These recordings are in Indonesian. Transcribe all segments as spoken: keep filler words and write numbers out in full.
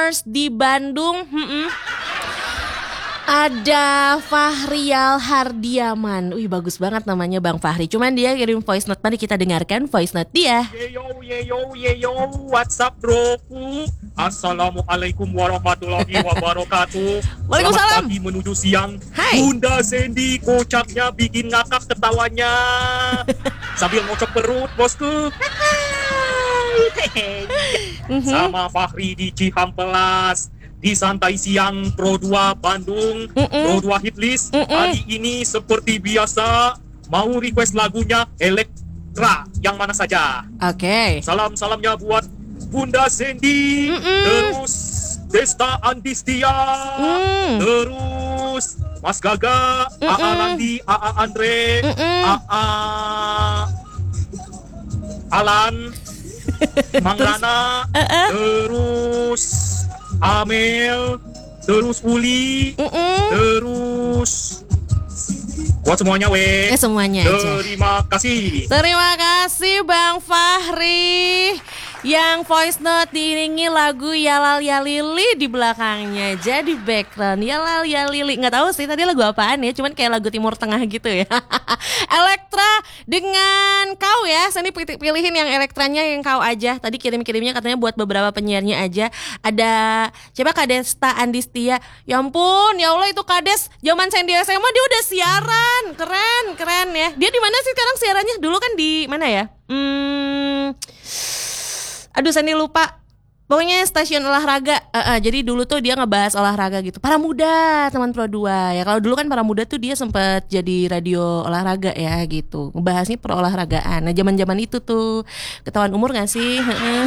listeners di Bandung. Hmm-mm. Ada Fahrial Hardiaman. Wih, bagus banget namanya Bang Fahri. Cuman dia kirim voice note, mari kita dengarkan voice note dia. Yeyo yeyo yeyo, what's up broku? Assalamualaikum warahmatullahi wabarakatuh. Waalaikumsalam. Selamat pagi menuju siang. Hai. Bunda Sandy kocaknya bikin ngakak ketawanya sambil ngocok perut bosku. Sama Fahri di Cihampelas di Santai Siang Pro dua Bandung. Mm-mm. Pro dua Hitlist. Mm-mm. Hari ini seperti biasa mau request lagunya Elektra yang mana saja. Oke. Okay. Salam-salamnya buat Bunda Sandy. Mm-mm. Terus Desta Andistia. Mm. Terus Mas Gaga. Mm-mm. A A Randi, A A Andre. Mm-mm. A A Alan. Mang Rana. Uh-uh. Terus Amel, terus Uli, Mm-mm. terus buat semuanya weh. Eh semuanya aja. Terima kasih. Terima kasih Bang Fahri yang voice note diiringi lagu Yalal Yalili di belakangnya. Jadi background Yalal Yalili. Nggak tahu sih tadi lagu apaan ya, cuman kayak lagu Timur Tengah gitu ya. Elektra dengan Kau ya. Sini pilihin yang Elektranya yang Kau aja. Tadi kirim-kirimnya katanya buat beberapa penyiarnya aja. Ada coba Kadesta Andistia. Ya ampun, ya Allah itu Kades zaman Sandy S M A dia udah siaran. Keren, keren ya. Dia di mana sih sekarang siarannya? Dulu kan di mana ya? Hmm Aduh Sandy lupa. Pokoknya stasiun olahraga. uh, uh, Jadi dulu tuh dia ngebahas olahraga gitu. Para Muda teman Pro dua. Ya kalau dulu kan Para Muda tuh dia sempat jadi radio olahraga ya gitu. Ngebahasnya pro olahragaan. Nah zaman-zaman itu tuh ketahuan umur gak sih?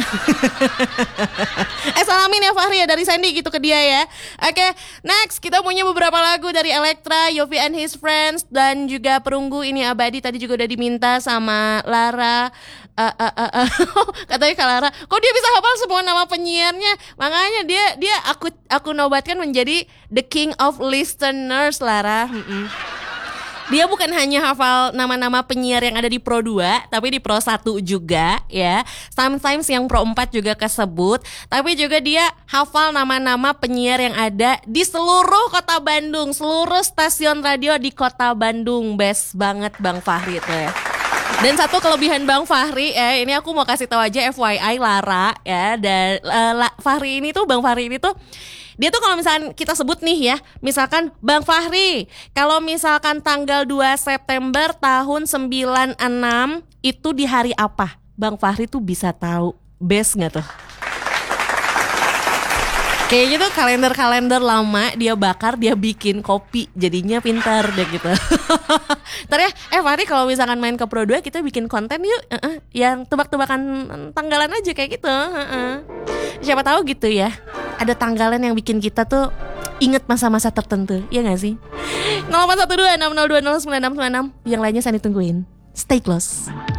Eh salamin ya Fahri ya dari Sandy gitu ke dia ya. Oke okay, next kita punya beberapa lagu dari Elektra, Yofi and His Friends, dan juga Perunggu Ini Abadi. Tadi juga udah diminta sama Lara. Uh, uh, uh, uh. Katanya Kak Lara, kok dia bisa hafal semua nama penyiarnya? Makanya dia dia aku aku nobatkan menjadi the king of listeners, Lara. Mm-mm. Dia bukan hanya hafal nama-nama penyiar yang ada di Pro dua, tapi di Pro satu juga ya. Sometimes yang Pro empat juga kesebut, tapi juga dia hafal nama-nama penyiar yang ada di seluruh kota Bandung, seluruh stasiun radio di kota Bandung. Best banget Bang Fahri tuh ya. Dan satu kelebihan Bang Fahri ya, ini aku mau kasih tahu aja F Y I Lara ya, dan uh, La, Fahri ini tuh Bang Fahri ini tuh dia tuh kalau misalkan kita sebut nih ya, misalkan Bang Fahri, kalau misalkan tanggal dua September tahun sembilan enam itu di hari apa? Bang Fahri tuh bisa tahu. Best enggak tuh? Kayaknya tuh kalender-kalender lama dia bakar, dia bikin kopi, jadinya pintar deh gitu. Ntar ya, eh Fahri kalau misalkan main ke Pro dua kita bikin konten yuk, uh-uh, yang tebak-tebakan tanggalan aja kayak gitu. Uh-uh. Siapa tahu gitu ya, ada tanggalan yang bikin kita tuh inget masa-masa tertentu, iya gak sih? nol delapan satu dua enam nol dua nol sembilan enam sembilan enam, yang lainnya saya ditungguin. Stay close.